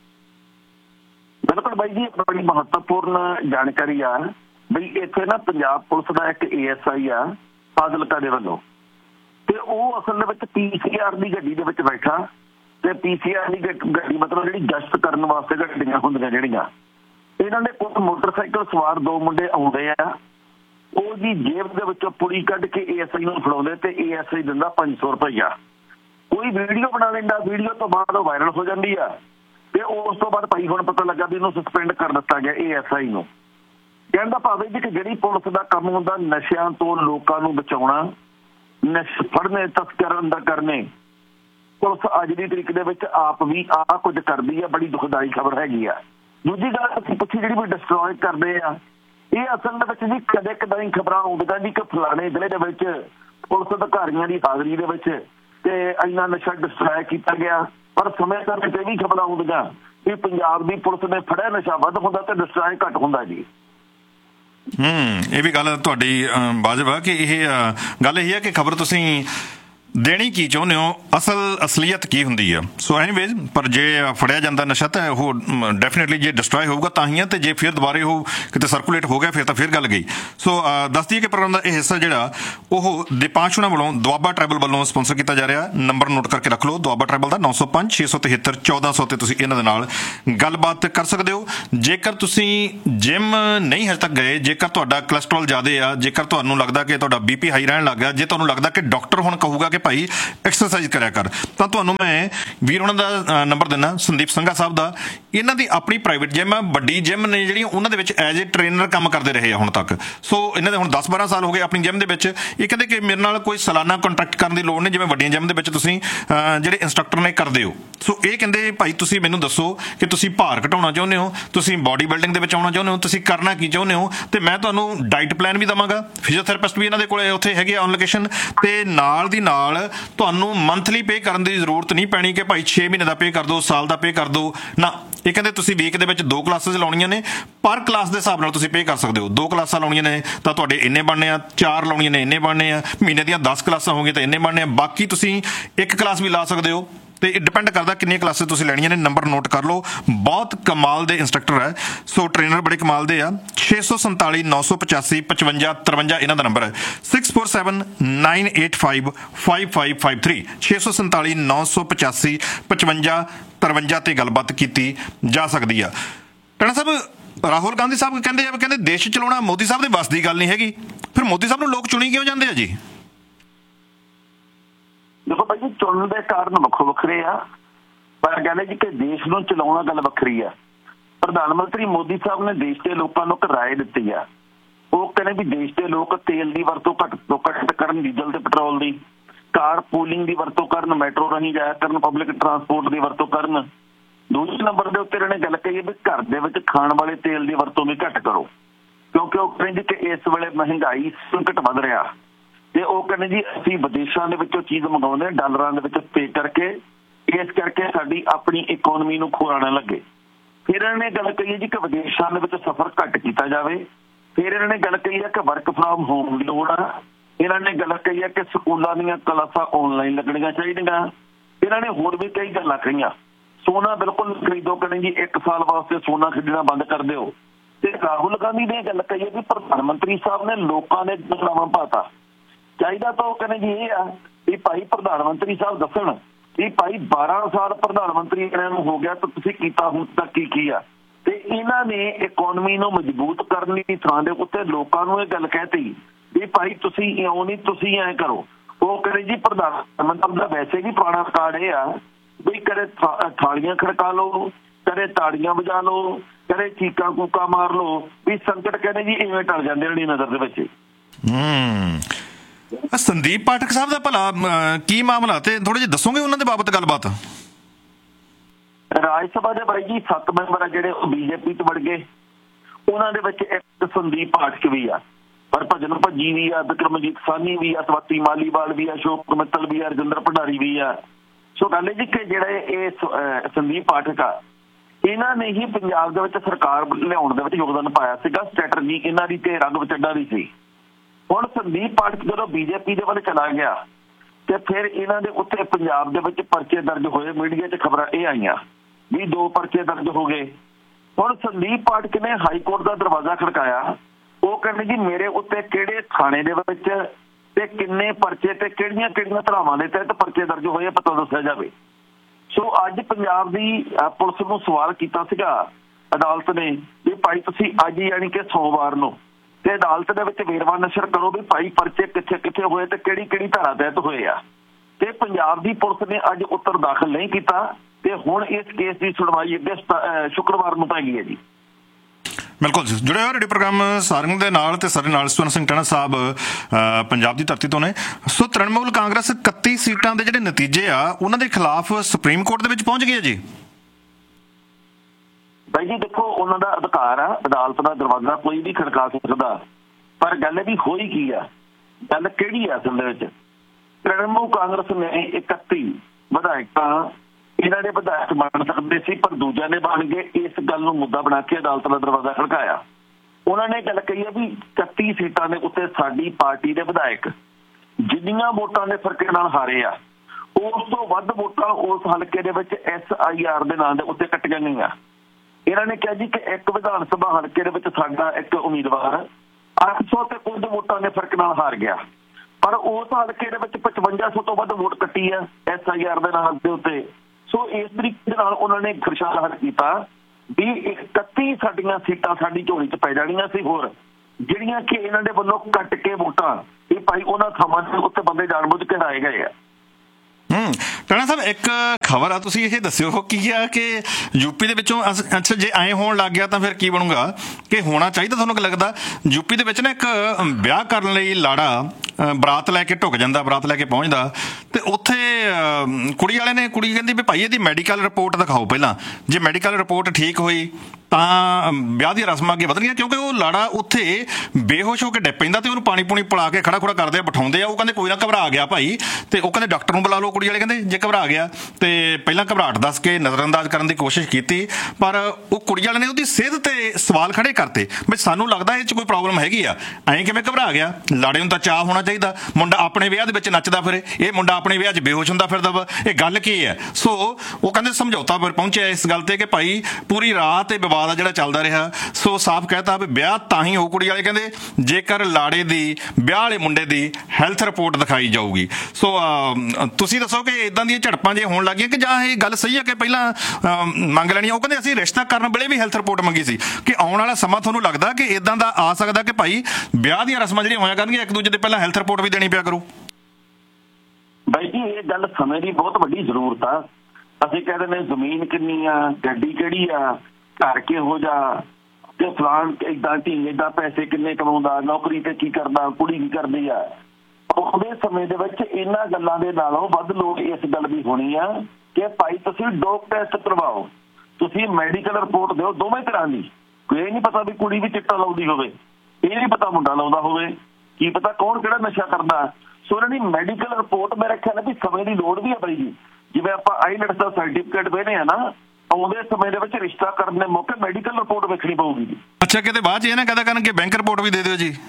ਬਿਲਕੁਲ ਬਾਈ ਜੀ, ਬੜੀ ਮਹੱਤਵਪੂਰਨ ਜਾਣਕਾਰੀ ਆ ਬਈ। ਇੱਥੇ ਨਾ ਪੰਜਾਬ ਪੁਲਿਸ ਦਾ ਇੱਕ ASI ਆ ਫਾਜ਼ਿਲਕਾ ਦੇ ਵੱਲੋਂ, ਤੇ ਉਹ ਅਸਲ ਦੇ ਵਿੱਚ PCR ਦੀ ਗੱਡੀ ਦੇ ਵਿੱਚ ਬੈਠਾ, ਤੇ PCR ਦੀ ਗੱਡੀ ਮਤਲਬ ਜਿਹੜੀ ਗਸ਼ਤ ਕਰਨ ਵਾਸਤੇ ਗੱਡੀਆਂ ਹੁੰਦੀਆਂ ਜਿਹੜੀਆਂ, ਇਹਨਾਂ ਦੇ ਕੋਲ ਮੋਟਰਸਾਈਕਲ ਸਵਾਰ 2 ਮੁੰਡੇ ਆਉਂਦੇ ਆ। ਉਹ ਜੀ ਜੇਬ ਦੇ ਵਿੱਚੋਂ ਪੁੜੀ ਕੱਢ ਕੇ ASI ਨੂੰ ਫੜਾਉਂਦੇ ਤੇ ASI ਦਿੰਦਾ 500 ਰੁਪਈਆ। ਕੋਈ ਵੀਡੀਓ ਬਣਾ ਲੈਂਦਾ, ਵੀਡੀਓ ਤੋਂ ਬਾਅਦ ਉਹ ਵਾਇਰਲ ਹੋ ਜਾਂਦੀ ਆ ਤੇ ਉਸ ਤੋਂ ਬਾਅਦ ਭਾਈ ਹੁਣ ਪਤਾ ਲੱਗਾ ਵੀ ਇਹਨੂੰ ਸਸਪੈਂਡ ਕਰ ਦਿੱਤਾ ਗਿਆ ASI ਨੂੰ। ਕਹਿਣ ਦਾ ਭਾਵ ਹੈ ਜੀ ਕਿ ਜਿਹੜੀ ਪੁਲਿਸ ਦਾ ਕੰਮ ਹੁੰਦਾ ਨਸ਼ਿਆਂ ਤੋਂ ਲੋਕਾਂ ਨੂੰ ਬਚਾਉਣਾ, ਨਸ਼ੇ ਫੜਨੇ, ਤਸਕਰ ਅੰਦਰ ਕਰਨੇ, ਪੁਲਿਸ ਅੱਜ ਦੀ ਤਰੀਕ ਦੇ ਵਿੱਚ ਆਪ ਵੀ ਆਹ ਕੁਝ ਕਰਦੀ ਹੈ। ਬੜੀ ਦੁਖਦਾਈ ਖਬਰ ਹੈਗੀ ਆ। ਦੂਜੀ ਗੱਲ ਅਸੀਂ ਪੁੱਛੀ ਜਿਹੜੀ ਵੀ ਡਿਸਟਰੋਏ ਕਰਦੇ ਆ, ਇਹ ਅਸਲ ਦੇ ਵਿੱਚ ਜੀ ਕਦੇ ਕਦਾਈ ਖਬਰਾਂ ਆਉਂਦੀਆਂ ਜੀ ਕਿ ਫਲਾਣੇ ਜ਼ਿਲ੍ਹੇ ਦੇ ਵਿੱਚ ਪੁਲਿਸ ਅਧਿਕਾਰੀਆਂ ਦੀ ਹਾਜ਼ਰੀ ਦੇ ਵਿੱਚ ਤੇ ਇੰਨਾ ਨਸ਼ਾ ਡਿਸਟਰੋਏ ਕੀਤਾ ਗਿਆ, ਪਰ ਸਮੇਂ ਸਮੇਂ ਤੇ ਵੀ ਖਬਰਾਂ ਆਉਂਦੀਆਂ ਵੀ ਪੰਜਾਬ ਦੀ ਪੁਲਿਸ ਨੇ ਫੜਿਆ ਨਸ਼ਾ ਵੱਧ ਹੁੰਦਾ ਤੇ ਡਿਸਟਰੋਏ ਘੱਟ ਹੁੰਦਾ ਜੀ। ਇਹ ਵੀ ਗੱਲ ਤੁਹਾਡੀ ਵਾਜਬ ਆ ਕਿ ਇਹ ਗੱਲ ਇਹ ਹੈ ਕਿ ਖਬਰ ਤੁਸੀਂ ਦੇਣੀ ਕੀ ਚਾਹੁੰਦੇ ਹੋ, ਅਸਲੀਅਤ ਕੀ ਹੁੰਦੀ ਆ। ਸੋ ਐਨੀਵੇਜ਼, ਪਰ ਜੇ ਫੜਿਆ ਜਾਂਦਾ ਨਸ਼ਾ ਤਾਂ ਉਹ ਡੈਫੀਨੇਟਲੀ ਜੇ ਡਿਸਟਰੋਏ ਹੋਊਗਾ ਤਾਂ ਹੀ ਆ, ਤੇ ਜੇ ਫਿਰ ਦੁਬਾਰੇ ਉਹ ਕਿਤੇ ਸਰਕੂਲੇਟ ਹੋ ਗਿਆ ਫਿਰ ਤਾਂ ਫਿਰ ਗੱਲ ਗਈ। ਸੋ ਦੱਸ ਦਈਏ ਕਿ ਪ੍ਰੋਗਰਾਮ ਦਾ ਇਹ ਹਿੱਸਾ ਜਿਹੜਾ ਉਹ ਦੀਪਾਂਸ਼ੁਣਾ ਵੱਲੋਂ ਦੁਆਬਾ ਟ੍ਰਾਈਬਲ ਵੱਲੋਂ ਸਪਾਂਸਰ ਕੀਤਾ ਜਾ ਰਿਹਾ। ਨੰਬਰ ਨੋਟ ਕਰਕੇ ਰੱਖ ਲਓ, ਦੁਆਬਾ ਟ੍ਰਾਈਬਲ ਦਾ 905 673 1400 ਤੇ ਤੁਸੀਂ ਇਹਨਾਂ ਦੇ ਨਾਲ ਗੱਲਬਾਤ ਕਰ ਸਕਦੇ ਹੋ। ਜੇਕਰ ਤੁਸੀਂ ਜਿਮ ਨਹੀਂ ਹਜੇ ਤੱਕ ਗਏ, ਜੇਕਰ ਤੁਹਾਡਾ ਕੋਲੈਸਟਰੋਲ ਜ਼ਿਆਦਾ ਆ, ਜੇਕਰ ਤੁਹਾਨੂੰ ਲੱਗਦਾ ਕਿ ਤੁਹਾਡਾ BP ਹਾਈ ਰਹਿਣ ਲੱਗ ਗਿਆ, ਜੇ ਤੁਹਾਨੂੰ ਲੱਗਦਾ ਕਿ ਡਾਕਟਰ ਹੁਣ ਕਹੂਗਾ ਕਿ ਭਾਈ ਐਕਸਰਸਾਈਜ਼ ਕਰਿਆ ਕਰ, ਤਾਂ ਤੁਹਾਨੂੰ ਮੈਂ ਵੀਰ ਉਹਨਾਂ ਦਾ ਨੰਬਰ ਦਿੰਦਾ, ਸੰਦੀਪ ਸੰਘਾ ਸਾਹਿਬ ਦਾ। ਇਹਨਾਂ ਦੀ ਆਪਣੀ ਪ੍ਰਾਈਵੇਟ ਜਿਮ ਆ, ਵੱਡੀ ਜਿਮ ਨੇ ਜਿਹੜੀਆਂ ਉਹਨਾਂ ਦੇ ਵਿੱਚ ਐਜ਼ ਏ ਟ੍ਰੇਨਰ ਕੰਮ ਕਰਦੇ ਰਹੇ ਆ ਹੁਣ ਤੱਕ। ਸੋ ਇਹਨਾਂ ਦੇ ਹੁਣ 10-12 ਸਾਲ ਹੋ ਗਏ ਆਪਣੀ ਜਿਮ ਦੇ ਵਿੱਚ। ਇਹ ਕਹਿੰਦੇ ਕਿ ਮੇਰੇ ਨਾਲ ਕੋਈ ਸਾਲਾਨਾ ਕੰਟਰੈਕਟ ਕਰਨ ਦੀ ਲੋੜ ਨਹੀਂ, ਜਿਵੇਂ ਵੱਡੀਆਂ ਜਿਮ ਦੇ ਵਿੱਚ ਤੁਸੀਂ ਜਿਹੜੇ ਇੰਸਟਰਕਟਰ ਨੇ ਕਰਦੇ ਹੋ। ਸੋ ਇਹ ਕਹਿੰਦੇ ਭਾਈ ਤੁਸੀਂ ਮੈਨੂੰ ਦੱਸੋ ਕਿ ਤੁਸੀਂ ਭਾਰ ਘਟਾਉਣਾ ਚਾਹੁੰਦੇ ਹੋ, ਤੁਸੀਂ ਬਾਡੀ ਬਿਲਡਿੰਗ ਦੇ ਵਿੱਚ ਆਉਣਾ ਚਾਹੁੰਦੇ ਹੋ, ਤੁਸੀਂ ਕਰਨਾ ਕੀ ਚਾਹੁੰਦੇ ਹੋ, ਤੇ ਮੈਂ ਤੁਹਾਨੂੰ ਡਾਈਟ ਪਲਾਨ ਵੀ ਦੇਵਾਂਗਾ। ਫਿਜ਼ੀਓਥੈਰੇਪਿਸਟ ਵੀ ਇਹਨਾਂ ਦੇ ਕੋਲ ਉੱਥੇ ਹੈਗੇ ਔਨ ਲੋਕੇਸ਼ਨ, ਤੇ ਨਾਲ ਦੀ ਨਾਲ ਤੁਹਾਨੂੰ ਮੰਥਲੀ ਪੇ ਕਰਨ ਦੀ ਜ਼ਰੂਰਤ ਨਹੀਂ ਪੈਣੀ ਕਿ ਭਾਈ 6 ਮਹੀਨੇ ਦਾ ਪੇ ਕਰ ਦਿਓ, ਸਾਲ ਦਾ ਪੇ ਕਰ ਦਿਓ ਨਾ। ਇਹ ਕਹਿੰਦੇ ਤੁਸੀਂ ਵੀਕ ਦੇ ਵਿੱਚ 2 ਕਲਾਸਿਸ ਲਾਉਣੀਆਂ ਨੇ, ਪਰ ਕਲਾਸ ਦੇ ਹਿਸਾਬ ਨਾਲ ਤੁਸੀਂ ਪੇ ਕਰ ਸਕਦੇ ਹੋ। 2 ਕਲਾਸਾਂ ਲਾਉਣੀਆਂ ਨੇ ਤਾਂ ਤੁਹਾਡੇ ਇੰਨੇ ਬਣਨੇ ਆ, 4 ਲਾਉਣੀਆਂ ਨੇ ਇੰਨੇ ਬਣਨੇ ਆ, ਮਹੀਨੇ ਦੀਆਂ 10 ਕਲਾਸਾਂ ਹੋਣਗੀਆਂ ਤਾਂ ਇੰਨੇ ਬਣਨੇ ਆ। ਬਾਕੀ ਤੁਸੀਂ 1 ਕਲਾਸ ਵੀ ਲਾ ਸਕਦੇ ਹੋ, ਤੇ ਇਹ ਡਿਪੈਂਡ ਕਰਦਾ ਕਿੰਨੀਆਂ ਕਲਾਸਿਸ ਤੁਸੀਂ ਲੈਣੀਆਂ ਨੇ। ਨੰਬਰ ਨੋਟ ਕਰ ਲਓ, ਬਹੁਤ ਕਮਾਲ ਦੇ ਇੰਸਟਰਕਟਰ ਹੈ। ਸੋ ਟ੍ਰੇਨਰ ਬੜੇ ਕਮਾਲ ਦੇ ਆ। 647 985 55 53 ਇਹਨਾਂ ਦਾ ਨੰਬਰ ਹੈ। 647 985 5553 647 985 55 53 ਤੇ ਗੱਲਬਾਤ ਕੀਤੀ ਜਾ ਸਕਦੀ ਆ। ਟਣਾ ਸਾਹਿਬ, ਰਾਹੁਲ ਗਾਂਧੀ ਸਾਹਿਬ ਕਹਿੰਦੇ ਦੇਸ਼ ਚਲਾਉਣਾ ਮੋਦੀ ਸਾਹਿਬ ਦੇ ਵੱਸ ਦੀ ਗੱਲ ਨਹੀਂ ਹੈਗੀ, ਫਿਰ ਮੋਦੀ ਸਾਹਿਬ ਨੂੰ ਲੋਕ ਚੁਣੀ ਕਿਉਂ ਜਾਂਦੇ ਆ ਜੀ? ਦੇਖੋ ਭਾਈ ਜੀ, ਚੁਣਨ ਦੇ ਕਾਰਨ ਵੱਖੋ ਵੱਖਰੇ ਆ, ਪਰ ਕਹਿੰਦੇ ਜੀ ਕਿ ਦੇਸ਼ ਨੂੰ ਚਲਾਉਣਾ ਗੱਲ ਵੱਖਰੀ ਆ। ਪ੍ਰਧਾਨ ਮੰਤਰੀ ਮੋਦੀ ਸਾਹਿਬ ਨੇ ਦੇਸ਼ ਦੇ ਲੋਕਾਂ ਨੂੰ ਇੱਕ ਰਾਏ ਦਿੱਤੀ ਆ। ਉਹ ਕਹਿੰਦੇ ਵੀ ਦੇਸ਼ ਦੇ ਲੋਕ ਤੇਲ ਦੀ ਵਰਤੋਂ ਘੱਟ ਤੋਂ ਘੱਟ ਕਰਨ, ਡੀਜ਼ਲ ਤੇ ਪੈਟਰੋਲ ਦੀ, ਕਾਰ ਪੂਲਿੰਗ ਦੀ ਵਰਤੋਂ ਕਰਨ, ਮੈਟਰੋ ਰਾਹੀਂ ਜਾਇਆ ਕਰਨ, ਪਬਲਿਕ ਟਰਾਂਸਪੋਰਟ ਦੀ ਵਰਤੋਂ ਕਰਨ। ਦੂਜੇ ਨੰਬਰ ਦੇ ਉੱਤੇ ਇਹਨਾਂ ਨੇ ਗੱਲ ਕਹੀ ਵੀ ਘਰ ਦੇ ਵਿੱਚ ਖਾਣ ਵਾਲੇ ਤੇਲ ਦੀ ਵਰਤੋਂ ਵੀ ਘੱਟ ਕਰੋ, ਕਿਉਂਕਿ ਉਹ ਕਹਿੰਦੇ ਕਿ ਇਸ ਵੇਲੇ ਮਹਿੰਗਾਈ ਸੰਕਟ ਵੱਧ ਰਿਹਾ। ਤੇ ਉਹ ਕਹਿੰਦੇ ਜੀ ਅਸੀਂ ਵਿਦੇਸ਼ਾਂ ਦੇ ਵਿੱਚੋਂ ਚੀਜ਼ ਮੰਗਾਉਂਦੇ ਹਾਂ ਡਾਲਰਾਂ ਦੇ ਵਿੱਚ ਪੇ ਕਰਕੇ, ਇਸ ਕਰਕੇ ਸਾਡੀ ਆਪਣੀ ਇਕੋਨਮੀ ਨੂੰ ਖੁਆਉਣ ਲੱਗੇ। ਫਿਰ ਇਹਨਾਂ ਨੇ ਗੱਲ ਕਹੀ ਹੈ ਜੀ ਕਿ ਵਿਦੇਸ਼ਾਂ ਦੇ ਵਿੱਚ ਸਫ਼ਰ ਘੱਟ ਕੀਤਾ ਜਾਵੇ। ਫਿਰ ਇਹਨਾਂ ਨੇ ਗੱਲ ਕਹੀ ਹੈ ਕਿ ਵਰਕ ਫਰੋਮ ਹੋਮ ਦੀ ਲੋੜ ਆ। ਇਹਨਾਂ ਨੇ ਗੱਲ ਕਹੀ ਹੈ ਕਿ ਸਕੂਲਾਂ ਦੀਆਂ ਕਲਾਸਾਂ ਆਨਲਾਈਨ ਲੱਗਣੀਆਂ ਚਾਹੀਦੀਆਂ। ਇਹਨਾਂ ਨੇ ਹੋਰ ਵੀ ਕਈ ਗੱਲਾਂ ਕਹੀਆਂ। ਸੋਨਾ ਬਿਲਕੁਲ ਖਰੀਦੋ, ਕਹਿੰਦੇ ਜੀ 1 ਸਾਲ ਵਾਸਤੇ ਸੋਨਾ ਖਰੀਦਣਾ ਬੰਦ ਕਰ ਦਿਓ। ਤੇ ਰਾਹੁਲ ਗਾਂਧੀ ਨੇ ਗੱਲ ਕਹੀ ਹੈ ਵੀ ਪ੍ਰਧਾਨ ਮੰਤਰੀ ਸਾਹਿਬ ਨੇ ਲੋਕਾਂ ਨੇ ਬਦਲਾਵਾਂ ਪਾਤਾ। ਚਾਹੀਦਾ ਤਾਂ ਉਹ ਕਹਿੰਦੇ ਜੀ ਇਹ ਆ ਵੀ ਭਾਈ ਪ੍ਰਧਾਨ ਮੰਤਰੀ ਸਾਹਿਬ ਦੱਸਣ ਵੀ ਭਾਈ 12 ਸਾਲ ਪ੍ਰਧਾਨ ਮੰਤਰੀ ਇਹਨਾਂ ਨੂੰ ਹੋ ਗਿਆ ਤਾਂ ਤੁਸੀਂ ਕੀਤਾ ਹੁਣ ਤੱਕ ਕੀ ਆ। ਤੇ ਇਹਨਾਂ ਨੇ ਇਕੋਨਮੀ ਨੂੰ ਮਜ਼ਬੂਤ ਕਰਨ ਦੀ ਥਾਂ ਦੇ ਉੱਤੇ ਲੋਕਾਂ ਨੂੰ ਇਹ ਗੱਲ ਕਹਿਤੀ ਵੀ ਭਾਈ ਤੁਸੀਂ ਇਉਂ ਨਹੀਂ, ਤੁਸੀਂ ਐਂ ਕਰੋ। ਉਹ ਕਹਿੰਦੇ ਜੀ ਪ੍ਰਧਾਨ ਮੰਤਰੀ ਦਾ ਵੈਸੇ ਵੀ ਪੁਰਾਣਾ ਰਿਕਾਰਡ ਇਹ ਆ ਵੀ ਕਦੇ ਥਾਲੀਆਂ ਖੜਕਾ ਲਓ, ਕਦੇ ਤਾੜੀਆਂ ਵਜਾ ਲਓ, ਕਦੇ ਚੀਕਾਂ ਕੂਕਾਂ ਮਾਰ ਲਓ, ਵੀ ਸੰਕਟ ਕਹਿੰਦੇ ਜੀ ਇਵੇਂ ਟਲ ਜਾਂਦੇ ਇਹਨਾਂ ਦੀ ਨਜ਼ਰ ਦੇ ਵਿੱਚ। ਸੰਦੀਪ ਪਾਠਕ ਸਾਹਿਬ ਦਾ ਭਲਾ ਕੀ ਮਾਮਲਾ, ਤੇ ਥੋੜੇ ਜਿਹੇ ਦੱਸੋਗੇ ਉਹਨਾਂ ਦੇ ਬਾਬਤ ਗੱਲਬਾਤ? ਰਾਜ ਸਭਾ ਦੇ ਬਾਈ ਜੀ 7 ਮੈਂਬਰ ਆ ਜਿਹੜੇ ਉਹ BJP ਚ ਵੜ ਗਏ। ਉਹਨਾਂ ਦੇ ਵਿੱਚ ਇੱਕ ਸੰਦੀਪ ਪਾਠਕ ਵੀ ਆ, ਪਰ ਭਜਨ ਭੱਜੀ ਵੀ ਆ, ਬਿਕਰਮਜੀਤ ਸਾਨੀ ਵੀ ਆ, ਸਵਾਤੀ ਮਾਲੀਵਾਲ ਵੀ ਆ, ਅਸ਼ੋਕ ਮਿੱਤਲ ਵੀ ਆ, ਰਜਿੰਦਰ ਭੰਡਾਰੀ ਵੀ ਆ। ਸੋ ਗੱਲ ਜੀ ਕਿ ਜਿਹੜੇ ਇਹ ਸੰਦੀਪ ਪਾਠਕ ਆ, ਇਹਨਾਂ ਨੇ ਹੀ ਪੰਜਾਬ ਦੇ ਵਿੱਚ ਸਰਕਾਰ ਲਿਆਉਣ ਦੇ ਵਿੱਚ ਯੋਗਦਾਨ ਪਾਇਆ ਸੀਗਾ। ਸਟ੍ਰੈਟਜੀ ਇਹਨਾਂ ਦੀ ਤੇ ਰੰਗ ਵਿਚੰਡਾ ਦੀ ਸੀ। ਹੁਣ ਸੰਦੀਪ ਪਾਠਕ ਜਦੋਂ BJP ਦੇ ਵੱਲ ਚਲਾ ਗਿਆ ਤੇ ਫਿਰ ਇਹਨਾਂ ਦੇ ਉੱਤੇ ਪੰਜਾਬ ਦੇ ਵਿੱਚ ਪਰਚੇ ਦਰਜ ਹੋਏ। ਮੀਡੀਆ 'ਚ ਖਬਰਾਂ ਇਹ ਆਈਆਂ ਵੀ 2 ਪਰਚੇ ਦਰਜ ਹੋ ਗਏ। ਹੁਣ ਸੰਦੀਪ ਪਾਠਕ ਨੇ ਹਾਈ ਕੋਰਟ ਦਾ ਦਰਵਾਜ਼ਾ ਖੜਕਾਇਆ। ਉਹ ਕਹਿੰਦੇ ਜੀ ਮੇਰੇ ਉੱਤੇ ਕਿਹੜੇ ਥਾਣੇ ਦੇ ਵਿੱਚ ਤੇ ਕਿੰਨੇ ਪਰਚੇ ਤੇ ਕਿਹੜੀਆਂ ਧਾਰਾਵਾਂ ਦੇ ਤਹਿਤ ਪਰਚੇ ਦਰਜ ਹੋਏ ਪਤਾ ਦੱਸਿਆ ਜਾਵੇ। ਸੋ ਅੱਜ ਪੰਜਾਬ ਦੀ ਪੁਲਿਸ ਨੂੰ ਸਵਾਲ ਕੀਤਾ ਸੀਗਾ ਅਦਾਲਤ ਨੇ ਵੀ ਭਾਈ ਤੁਸੀਂ ਅੱਜ ਯਾਨੀ ਕਿ ਸੋਮਵਾਰ ਨੂੰ ਤੇ ਅਦਾਲਤ ਦੇ ਵਿੱਚ ਵੇਰਵਾ ਨਸ਼ਰ ਕਰੋ ਵੀ ਭਾਈ ਪਰਚੇ ਕਿੱਥੇ ਹੋਏ ਤੇ ਕਿਹੜੀ ਧਾਰਾ ਤਹਿਤ ਹੋਏ ਆ। ਤੇ ਪੰਜਾਬ ਦੀ ਪੁਲਿਸ ਨੇ ਅੱਜ ਉੱਤਰ ਦਾਖਲ ਨਹੀਂ ਕੀਤਾ ਤੇ ਹੁਣ ਇਸ ਕੇਸ ਦੀ ਸੁਣਵਾਈ ਅੱਗੇ ਸ਼ੁੱਕਰਵਾਰ ਨੂੰ ਪੈ ਗਈ ਹੈ ਜੀ। ਬਿਲਕੁਲ ਜੀ, ਜੁੜੇ ਹੋਏ ਰੇਡੀਓ ਪ੍ਰੋਗਰਾਮ ਸਾਰੰਗ ਦੇ ਨਾਲ ਤੇ ਸਾਡੇ ਨਾਲ ਸਵਰਨ ਸਿੰਘ ਟਣਾ ਸਾਹਿਬ ਪੰਜਾਬ ਦੀ ਧਰਤੀ ਤੋਂ ਨੇ। ਸੋ ਤ੍ਰਿਣਮੂਲ ਕਾਂਗਰਸ 31 ਸੀਟਾਂ ਦੇ ਜਿਹੜੇ ਨਤੀਜੇ ਆ ਉਹਨਾਂ ਦੇ ਖਿਲਾਫ ਸੁਪਰੀਮ ਕੋਰਟ ਦੇ ਵਿੱਚ ਪਹੁੰਚ ਗਈ ਹੈ ਜੀ। ਬਾਈ ਜੀ ਦੇਖੋ, ਉਹਨਾਂ ਦਾ ਅਧਿਕਾਰ ਆ, ਅਦਾਲਤ ਦਾ ਦਰਵਾਜ਼ਾ ਕੋਈ ਵੀ ਖੜਕਾ ਸਕਦਾ, ਪਰ ਗੱਲ ਵੀ ਹੋਈ ਕੀ ਆ, ਗੱਲ ਕਿਹੜੀ ਆ ਅਸਲ ਦੇ ਵਿੱਚ। ਤ੍ਰਿਣਮੂਲ ਕਾਂਗਰਸ ਨੇ 31 ਵਿਧਾਇਕਾਂ ਇਹਨਾਂ ਦੇ ਵਿਧਾਇਕ ਬਣ ਸਕਦੇ ਸੀ, ਪਰ ਦੂਜਿਆਂ ਨੇ ਬਣ ਕੇ ਇਸ ਗੱਲ ਨੂੰ ਮੁੱਦਾ ਬਣਾ ਕੇ ਅਦਾਲਤ ਦਾ ਦਰਵਾਜ਼ਾ ਖੜਕਾਇਆ। ਉਹਨਾਂ ਨੇ ਗੱਲ ਕਹੀ ਹੈ ਵੀ 31 ਸੀਟਾਂ ਦੇ ਉੱਤੇ ਸਾਡੀ ਪਾਰਟੀ ਦੇ ਵਿਧਾਇਕ ਜਿੰਨੀਆਂ ਵੋਟਾਂ ਦੇ ਫਰਕ ਨਾਲ ਹਾਰੇ ਆ, ਉਸ ਤੋਂ ਵੱਧ ਵੋਟਾਂ ਉਸ ਹਲਕੇ ਦੇ ਵਿੱਚ SIR ਦੇ ਨਾਂ ਦੇ ਉੱਤੇ ਕੱਟੀਆਂ ਗਈਆਂ। ਇਹਨਾਂ ਨੇ ਕਿਹਾ ਜੀ ਕਿ ਇੱਕ ਵਿਧਾਨ ਸਭਾ ਹਲਕੇ ਦੇ ਵਿੱਚ ਸਾਡਾ ਇੱਕ ਉਮੀਦਵਾਰ 800 ਤੇ ਕੁਝ ਵੋਟਾਂ ਦੇ ਫਰਕ ਨਾਲ ਹਾਰ ਗਿਆ, ਪਰ ਉਸ ਹਲਕੇ ਦੇ ਵਿੱਚ 5500 ਤੋਂ ਵੱਧ ਵੋਟ ਕੱਟੀ ਆ SIR ਦੇ ਨਾਂ ਦੇ ਉੱਤੇ। ਸੋ ਇਸ ਤਰੀਕੇ ਨਾਲ ਉਹਨਾਂ ਨੇ ਖਰਸ਼ਾ ਹੱਲ ਕੀਤਾ ਵੀ 31 ਸਾਡੀਆਂ ਸੀਟਾਂ ਸਾਡੀ ਝੋਲੀ 'ਚ ਪੈ ਜਾਣੀਆਂ ਸੀ, ਹੋਰ ਜਿਹੜੀਆਂ ਕਿ ਇਹਨਾਂ ਦੇ ਵੱਲੋਂ ਕੱਟ ਕੇ ਵੋਟਾਂ ਇਹ ਭਾਈ ਉਹਨਾਂ ਥਾਵਾਂ ਦੇ ਉੱਤੇ ਬੰਦੇ ਜਾਣਬੁੱਝ ਕੇ ਹਰਾਏ ਗਏ ਆ। ਟਣਾ ਸਾਹਿਬ, ਇੱਕ ਖਬਰ ਆ, ਤੁਸੀਂ ਇਹ ਦੱਸਿਓ ਕੀ ਆ ਕਿ ਯੂਪੀ ਦੇ ਵਿੱਚੋਂ ਅੱਛਾ ਜੇ ਐਂ ਹੋਣ ਲੱਗ ਗਿਆ ਤਾਂ ਫਿਰ ਕੀ ਬਣੂਗਾ, ਕਿ ਹੋਣਾ ਚਾਹੀਦਾ ਤੁਹਾਨੂੰ ਕੀ ਲੱਗਦਾ? ਯੂਪੀ ਦੇ ਵਿੱਚ ਨਾ ਇੱਕ ਵਿਆਹ ਕਰਨ ਲਈ ਲਾੜਾ ਬਰਾਤ ਲੈ ਕੇ ਢੁੱਕ ਜਾਂਦਾ, ਬਰਾਤ ਲੈ ਕੇ ਪਹੁੰਚਦਾ, ਤੇ ਉੱਥੇ ਕੁੜੀ ਵਾਲੇ ਨੇ, ਕੁੜੀ ਕਹਿੰਦੀ ਵੀ ਭਾਈ ਇਹਦੀ ਮੈਡੀਕਲ ਰਿਪੋਰਟ ਦਿਖਾਓ ਪਹਿਲਾਂ, ਜੇ ਮੈਡੀਕਲ ਰਿਪੋਰਟ ਠੀਕ ਹੋਈ ਤਾਂ ਵਿਆਹ ਦੀਆਂ ਰਸਮਾਂ ਅੱਗੇ ਵਧਣਗੀਆਂ, ਕਿਉਂਕਿ ਉਹ ਲਾੜਾ ਉੱਥੇ ਬੇਹੋਸ਼ ਹੋ ਕੇ ਡਿੱਗ ਪੈਂਦਾ ਤੇ ਉਹਨੂੰ ਪਾਣੀ ਪੂਣੀ ਪਿਲਾ ਕੇ ਖੜਾ ਖੁੜਾ ਕਰਦੇ ਆ, ਬਿਠਾਉਂਦੇ ਆ। ਉਹ ਕਹਿੰਦੇ ਕੋਈ ਨਾ, ਘਬਰਾ ਗਿਆ ਭਾਈ, ਤੇ ਉਹ ਕਹਿੰਦੇ ਡਾਕਟਰ ਨੂੰ ਬੁਲਾ ਲਓ। ਕੁੜੀ ਵਾਲੇ ਕਹਿੰਦੇ ਜੇ ਘਬਰਾ ਗਿਆ, ਤੇ ਪਹਿਲਾਂ ਘਬਰਾਹਟ ਦੱਸ ਕੇ ਨਜ਼ਰਅੰਦਾਜ਼ ਕਰਨ ਦੀ ਕੋਸ਼ਿਸ਼ ਕੀਤੀ, ਪਰ ਉਹ ਕੁੜੀ ਵਾਲੇ ਨੇ ਉਹਦੀ ਸਿਹਤ ਤੇ ਸਵਾਲ ਖੜੇ ਕਰਤੇ ਵੀ ਸਾਨੂੰ ਲੱਗਦਾ ਇਹ 'ਚ ਕੋਈ ਪ੍ਰੋਬਲਮ ਹੈਗੀ ਆ, ਐਂ ਕਿਵੇਂ ਘਬਰਾ ਗਿਆ? ਲਾੜੇ ਨੂੰ ਤਾਂ ਚਾਅ ਹੋਣਾ ਚਾਹੀਦਾ, ਮੁੰਡਾ ਆਪਣੇ ਵਿਆਹ ਦੇ ਵਿੱਚ ਨੱਚਦਾ ਫਿਰੇ, ਇਹ ਮੁੰਡਾ ਆਪਣੇ ਵਿਆਹ 'ਚ ਬੇਹੋਸ਼ ਹੁੰਦਾ ਫਿਰਦਾ ਵਾ, ਇਹ ਗੱਲ ਕੀ ਹੈ? ਸੋ ਉਹ ਕਹਿੰਦੇ ਸਮਝੌਤਾ ਪਰ ਪਹੁੰਚਿਆ ਇਸ ਗੱਲ ਤੇ ਕਿ ਭਾਈ ਪੂਰੀ ਰਾਤ ਇਹ ਵਿਵਾਦ ਆ ਜਿਹੜਾ ਚੱਲਦਾ ਰਿਹਾ। ਸੋ ਸਾਫ਼ ਕਹਿਤਾ ਵੀ ਵਿਆਹ ਤਾਂ ਹੀ ਹੋ, ਕੁੜੀ ਵਾਲੇ ਕਹਿੰਦੇ, ਜੇਕਰ ਲਾੜੇ ਦੀ ਵਿਆਹ ਵਾਲੇ ਮੁੰਡੇ ਦੀ ਹੈਲਥ ਰਿਪੋਰਟ ਦਿਖਾਈ ਜਾਊਗੀ। ਸੋ ਤੁਸੀਂ ਦੱਸੋ ਕਿ ਇਦਾਂ ਦੀਆਂ ਝੜਪਾਂ ਜੇ ਹੋਣ ਲੱਗੀਆਂ ਕਿ ਜਾਂ ਇਹ ਗੱਲ ਸਹੀ ਹੈ ਕਿ ਪਹਿਲਾਂ ਮੰਗ ਲੈਣੀ? ਉਹ ਕਹਿੰਦੇ ਅਸੀਂ ਰਿਸ਼ਤਾ ਕਰਨ ਵੇਲੇ ਵੀ ਹੈਲਥ ਰਿਪੋਰਟ ਮੰਗੀ ਸੀ, ਕਿ ਆਉਣ ਵਾਲਾ ਸਮਾਂ ਤੁਹਾਨੂੰ ਲੱਗਦਾ ਕਿ ਇਦਾਂ ਦਾ ਆ ਸਕਦਾ ਕਿ ਭਾਈ ਵਿਆਹ ਦੀਆਂ ਰਸਮਾਂ ਜਿਹੜੀਆਂ ਹੋਇਆ ਕਰਨਗੀਆਂ ਇੱਕ ਦੂਜੇ ਦੇ ਪਹਿਲਾਂ ਹੈਲਥ ਰਿਪੋਰਟ ਵੀ ਦੇਣੀ ਪਿਆ ਕਰੂ? ਬਾਈ ਜੀ ਇਹ ਗੱਲ ਸਮੇਂ ਦੀ ਬਹੁਤ ਵੱਡੀ ਜ਼ਰੂਰਤ ਆ। ਅਸੀਂ ਕਹਿੰਦੇ ਨੇ ਜ਼ਮੀਨ ਕਿੰਨੀ ਆ, ਗੱਡੀ ਕਿਹੜੀ ਆ, ਘਰ ਕਿਹੋ ਜਿਹਾ, ਤੇ ਫਲਾਣ ਏਦਾਂ ਢੀਂਗ ਏਦਾਂ ਪੈਸੇ ਕਿੰਨੇ ਕਮਾਉਂਦਾ, ਨੌਕਰੀ ਤੇ ਕੀ ਕਰਦਾ, ਕੁੜੀ ਕੀ ਕਰਦੀ ਆ। ਉਹਦੇ ਸਮੇਂ ਦੇ ਵਿੱਚ ਇਹਨਾਂ ਗੱਲਾਂ ਦੇ ਨਾਲੋਂ ਵੱਧ ਲੋਕ ਇਸ ਗੱਲ ਵੀ ਹੋਣੀ ਆ ਕਿ ਭਾਈ ਤੁਸੀਂ ਡੋਪ ਟੈਸਟ ਕਰਵਾਓ, ਤੁਸੀਂ ਮੈਡੀਕਲ ਰਿਪੋਰਟ ਦਿਓ ਦੋਵੇਂ ਤਰ੍ਹਾਂ ਦੀ। ਕੋਈ ਇਹ ਨਹੀਂ ਪਤਾ ਵੀ ਕੁੜੀ ਵੀ ਚਿੱਟਾ ਲਾਉਂਦੀ ਹੋਵੇ, ਇਹ ਨਹੀਂ ਪਤਾ ਮੁੰਡਾ ਲਾਉਂਦਾ ਹੋਵੇ, ਕੀ ਪਤਾ ਕੌਣ ਕਿਹੜਾ ਨਸ਼ਾ ਕਰਦਾ। ਸੋ ਉਹਨਾਂ ਦੀ ਮੈਡੀਕਲ ਰਿਪੋਰਟ ਮੇਰੇ ਖਿਆਲ ਵੀ ਸਮੇਂ ਦੀ ਲੋੜ ਵੀ ਆ ਬਾਈ ਜੀ। ਜਿਵੇਂ ਆਪਾਂ ਆਈਲੈਟਸ ਦਾ ਸਰਟੀਫਿਕੇਟ ਵੇਖਦੇ ਆ ਨਾ, ਆਉਂਦੇ ਸਮੇਂ ਦੇ ਵਿੱਚ ਰਿਸ਼ਤਾ ਕਰਨ ਦੇ ਮੌਕੇ ਮੈਡੀਕਲ ਰਿਪੋਰਟ ਵੇਖਣੀ ਪਊਗੀ ਜੀ। ਅੱਛਾ, ਕਿਤੇ ਬਾਅਦ 'ਚ ਇਹ ਨਾ ਕਹਦਾ ਕਰਨ ਕਿ ਬੈਂਕ ਰਿਪੋਰਟ ਵੀ ਦੇ ਦਿਓ ਜੀ।